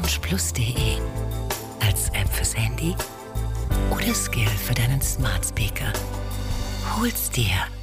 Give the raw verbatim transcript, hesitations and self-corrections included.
loungeplus punkt de. Als App fürs Handy oder Skill für deinen Smart Speaker. Hol's dir